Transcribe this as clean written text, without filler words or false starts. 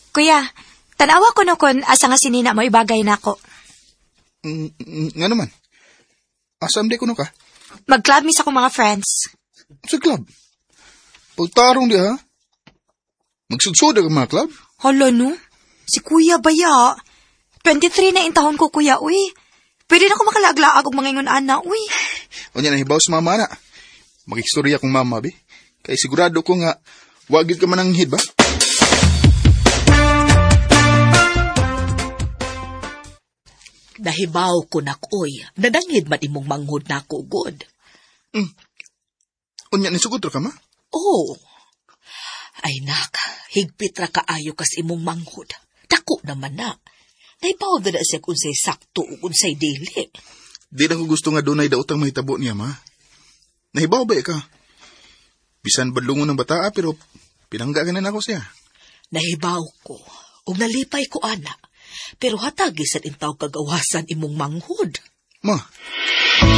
Kuya, tanawa ko no kon asa nga sinina mo ibagay nako. Nga naman. Asam di ko no ka? Mag-club mi sa akong mga friends. Sa club? Pagtarong di ha? Magsugsoda ka mga club? Hala no? Si kuya baya. 23 na intahon ko kuya, uy. Pwede na ko makalaglaag og mga ingon ana, uy. O niya nahibaw sa mama na. Mag-istorya kong mama, be. Kaya sigurado ko nga, wagid ka mananghid ba? Nahibaw ko nakoy, nanangid man imong manghud na ako, God. O niya nisugot ra ka ma? Oo. Ay nak, higpit ra kaayo kas imong manghud. Dako naman na. Nahibaw na siya kung say sakto o kung say dili. Di na ko gusto nga dunay daotang mahitabo niya, ma. Nahibaw ba ka? Bisan badlungon ng bataa, pero pinangga ka na ako siya. Nahibaw ko, o nalipay ko ana. Pero hatagi sa intaw kagawasan imong manghud. Ma,